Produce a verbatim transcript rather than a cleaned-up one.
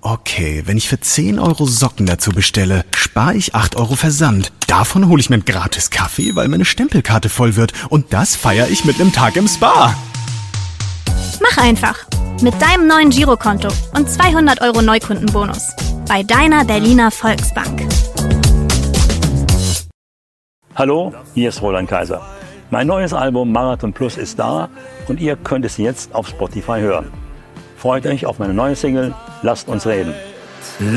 Okay, wenn ich für zehn Euro Socken dazu bestelle, spare ich acht Euro Versand. Davon hole ich mir einen gratis Kaffee, weil meine Stempelkarte voll wird. Und das feiere ich mit einem Tag im Spa. Mach einfach. Mit deinem neuen Girokonto und zweihundert Euro Neukundenbonus. Bei deiner Berliner Volksbank. Hallo, hier ist Roland Kaiser. Mein neues Album Marathon Plus ist da und ihr könnt es jetzt auf Spotify hören. Freut euch auf meine neue Single, lasst uns reden.